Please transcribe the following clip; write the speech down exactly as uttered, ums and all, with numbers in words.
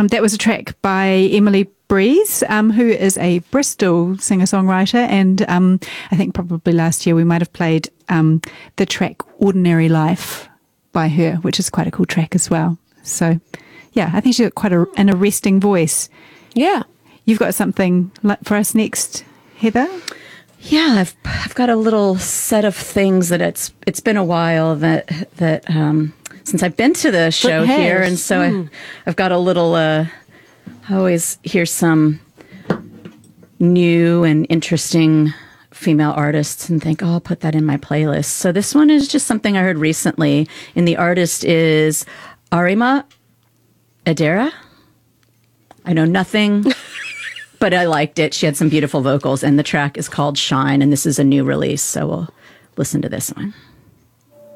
Um, that was a track by Emily Breeze, um, who is a Bristol singer-songwriter, and um, I think probably last year we might have played um, the track Ordinary Life by her, which is quite a cool track as well. So, yeah, I think she's got quite a, an arresting voice. Yeah. You've got something for us next, Heather? Yeah, I've I've got a little set of things that it's it's been a while that that um, since I've been to the show here, and so mm. I, I've got a little. Uh, I always hear some new and interesting female artists and think, oh, I'll put that in my playlist. So this one is just something I heard recently, and the artist is Arima Adera. I know nothing. But I liked it. She had some beautiful vocals, and the track is called Shine, and this is a new release, so we'll listen to this one.